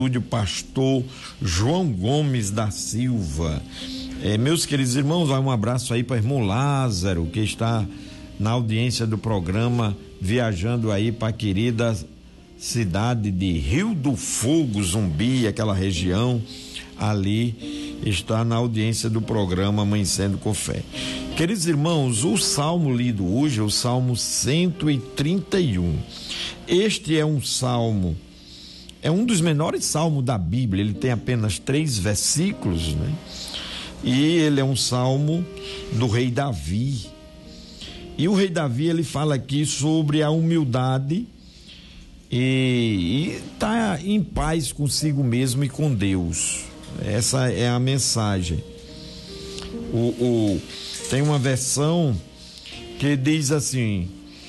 O pastor João Gomes da Silva. Meus queridos irmãos, vai um abraço aí para o irmão Lázaro, que está na audiência do programa, viajando aí para a querida cidade de Rio do Fogo, Zumbi, aquela região ali, está na audiência do programa Amanhecendo com Fé. Queridos irmãos, o salmo lido hoje é o Salmo 131. Este é um salmo, é um dos menores salmos da Bíblia, ele tem apenas 3 versículos, né? E ele é um salmo do rei Davi. E o rei Davi, ele fala aqui sobre a humildade e tá em paz consigo mesmo e com Deus. Essa é a mensagem. Tem uma versão que diz assim: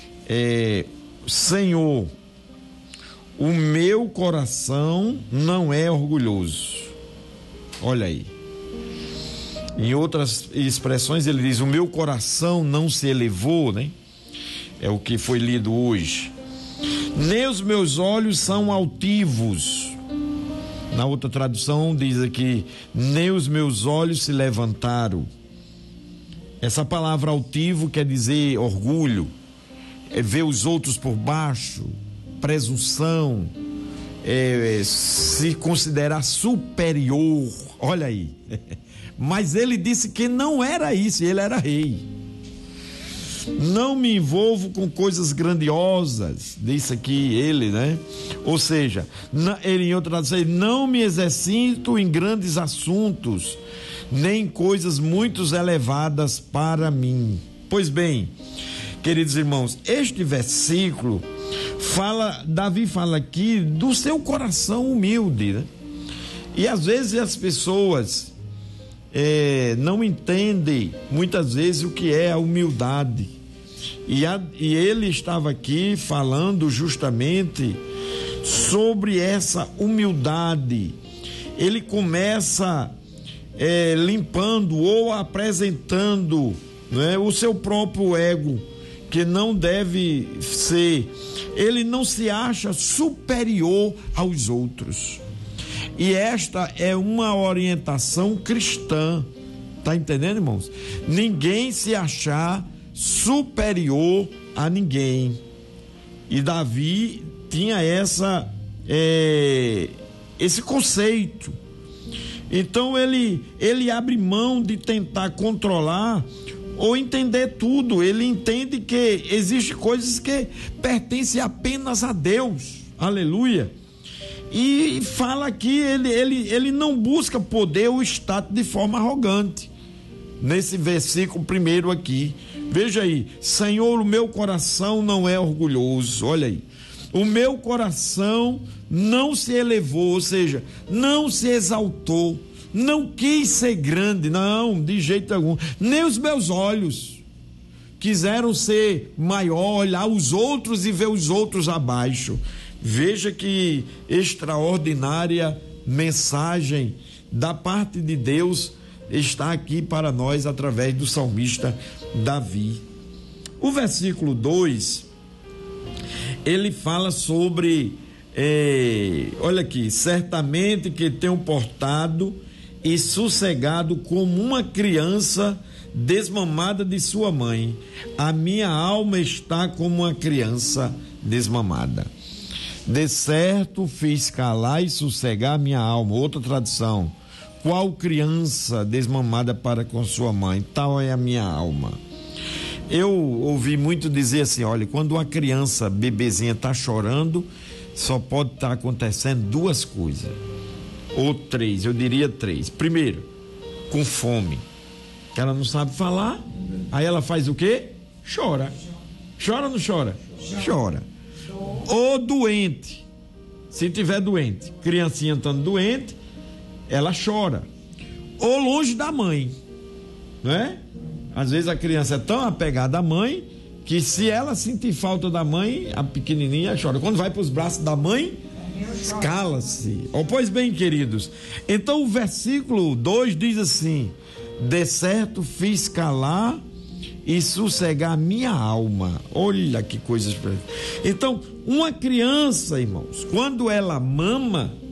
Senhor, o meu coração não é orgulhoso. Olha aí. Em outras expressões ele diz: o meu coração não se elevou, né? É o que foi lido hoje. Nem os meus olhos são altivos. Na outra tradução diz aqui: nem os meus olhos se levantaram. Essa palavra altivo quer dizer orgulho, é ver os outros por baixo, presunção, se considerar superior. Olha aí. Mas ele disse que não era isso, ele era rei. Não me envolvo com coisas grandiosas, disse aqui ele, né? Ou seja, ele em outra tradução, não me exercito em grandes assuntos, nem coisas muito elevadas para mim. Pois bem, queridos irmãos, este versículo Davi fala aqui do seu coração humilde, né? E às vezes as pessoas não entendem muitas vezes o que é a humildade. E ele estava aqui falando justamente sobre essa humildade. Ele começa limpando ou apresentando, né, o seu próprio ego, que não deve ser. Ele não se acha superior aos outros. E esta é uma orientação cristã. Tá entendendo, irmãos? Ninguém se achar superior a ninguém. E Davi tinha esse conceito. Então ele abre mão de tentar controlar ou entender tudo. Ele entende que existem coisas que pertencem apenas a Deus. Aleluia. E fala aqui, ele não busca poder ou status de forma arrogante. Nesse versículo primeiro aqui, veja aí: Senhor, o meu coração não é orgulhoso. Olha aí, o meu coração não se elevou, ou seja, não se exaltou, não quis ser grande, não, de jeito algum. Nem os meus olhos quiseram ser maior, olhar os outros e ver os outros abaixo. Veja que extraordinária mensagem da parte de Deus está aqui para nós através do salmista Davi. O versículo 2, ele fala sobre, olha aqui: certamente que tenho portado e sossegado como uma criança desmamada de sua mãe. A minha alma está como uma criança desmamada. De certo fiz calar e sossegar minha alma. Outra tradução: qual criança desmamada para com sua mãe, tal é a minha alma. Eu ouvi muito dizer assim: olha, quando uma criança bebezinha está chorando, só pode estar acontecendo 2 coisas, ou 3, eu diria 3. Primeiro, com fome, que ela não sabe falar, aí ela faz o quê? Chora. Chora ou não chora? Chora. Ou doente, se tiver doente, criancinha estando doente, ela chora. Ou longe da mãe, não é? Às vezes a criança é tão apegada à mãe que, se ela sentir falta da mãe, a pequenininha chora. Quando vai para os braços da mãe, cala-se. Pois bem, queridos, então o versículo 2 diz assim: de certo fiz calar e sossegar minha alma. Olha que coisas. Então, uma criança, irmãos, quando ela mama,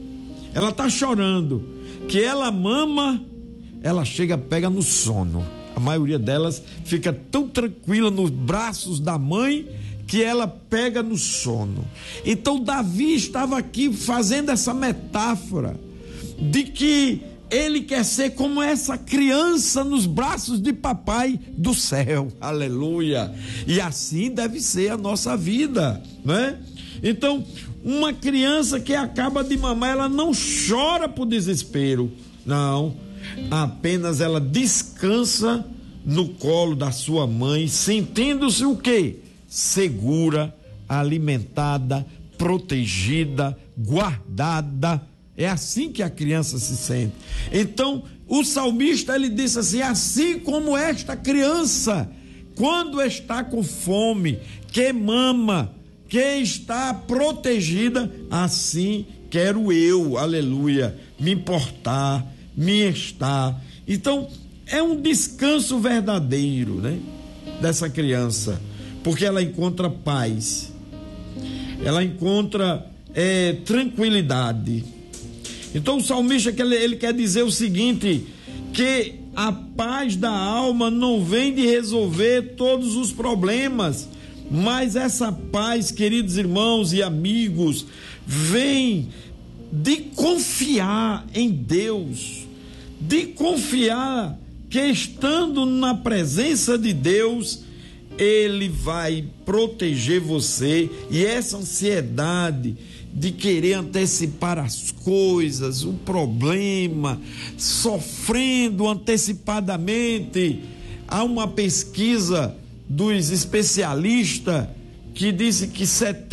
ela está chorando, que ela mama, ela chega, pega no sono. A maioria delas fica tão tranquila nos braços da mãe que ela pega no sono. Então Davi estava aqui fazendo essa metáfora de que ele quer ser como essa criança nos braços de papai do céu. Aleluia! E assim deve ser a nossa vida, né? Então, uma criança que acaba de mamar, ela não chora por desespero, não. Apenas ela descansa no colo da sua mãe, sentindo-se o quê? Segura, alimentada, protegida, guardada. É assim que a criança se sente. Então, o salmista, ele disse assim: assim como esta criança, quando está com fome, que mama, que está protegida, assim quero eu, aleluia, me importar, me estar. Então, é um descanso verdadeiro, né, dessa criança, porque ela encontra paz, ela encontra tranquilidade. Então o salmista, ele quer dizer o seguinte, que a paz da alma não vem de resolver todos os problemas, mas essa paz, queridos irmãos e amigos, vem de confiar em Deus, de confiar que estando na presença de Deus, Ele vai proteger você. E essa ansiedade de querer antecipar as coisas, o problema, sofrendo antecipadamente. Há uma pesquisa dos especialistas que disse que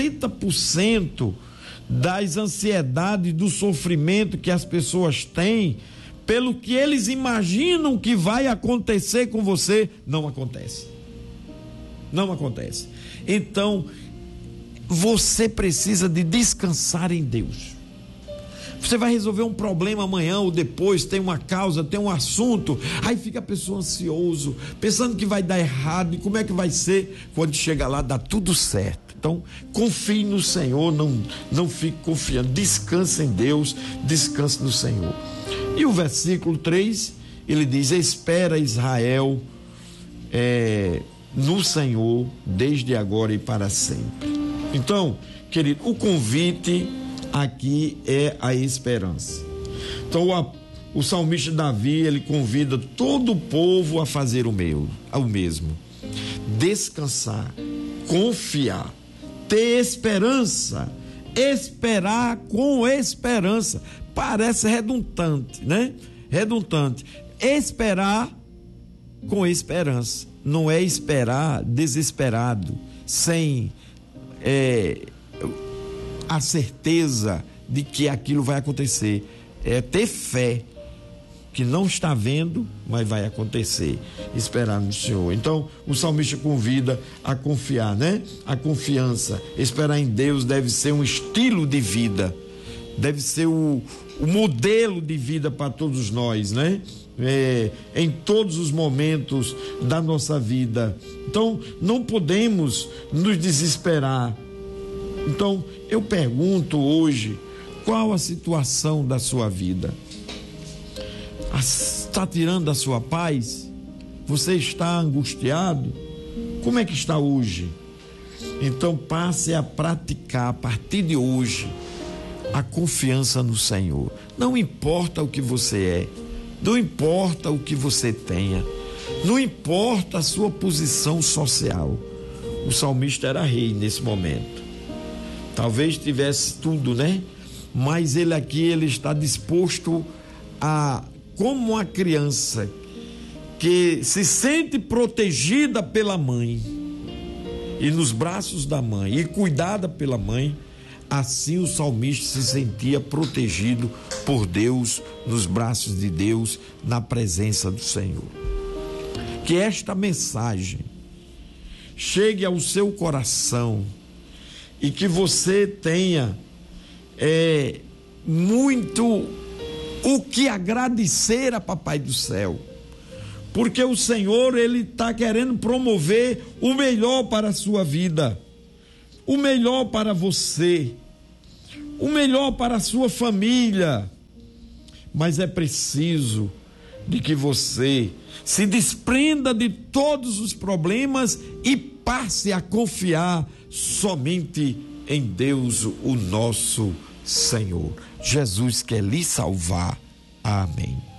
70% das ansiedades, do sofrimento que as pessoas têm, pelo que eles imaginam que vai acontecer com você, não acontece. Não acontece. Então, você precisa de descansar em Deus. Você vai resolver um problema amanhã ou depois, tem uma causa, tem um assunto, aí fica a pessoa ansioso, pensando que vai dar errado, e como é que vai ser? Quando chega lá, dá tudo certo. Então, confie no Senhor, não fique confiando, descanse em Deus, descanse no Senhor. E o versículo 3, ele diz: espera Israel no Senhor, desde agora e para sempre. Então, querido, o convite aqui é a esperança. Então, o salmista Davi, ele convida todo o povo a fazer o mesmo. Descansar, confiar, ter esperança, esperar com esperança. Parece redundante, né? Redundante. Esperar com esperança. Não é esperar desesperado, sem a certeza de que aquilo vai acontecer. É ter fé, que não está vendo, mas vai acontecer. Esperar no Senhor. Então, o salmista convida a confiar, né? A confiança. Esperar em Deus deve ser um estilo de vida, deve ser o modelo de vida para todos nós, né? Em todos os momentos da nossa vida. Então, não podemos nos desesperar. Então, eu pergunto hoje, qual a situação da sua vida? Está tirando a sua paz? Você está angustiado? Como é que está hoje? Então, passe a praticar a partir de hoje a confiança no Senhor. Não importa o que você é, não importa o que você tenha, não importa a sua posição social. O salmista era rei nesse momento. Talvez tivesse tudo, né? Mas ele aqui, ele está disposto a, como uma criança que se sente protegida pela mãe e nos braços da mãe e cuidada pela mãe, assim o salmista se sentia protegido por Deus, nos braços de Deus, na presença do Senhor. Que esta mensagem chegue ao seu coração e que você tenha muito o que agradecer a Papai do Céu, porque o Senhor, Ele está querendo promover o melhor para a sua vida, o melhor para você, o melhor para a sua família. Mas é preciso de que você se desprenda de todos os problemas e passe a confiar somente em Deus, o nosso Senhor. Jesus quer lhe salvar. Amém.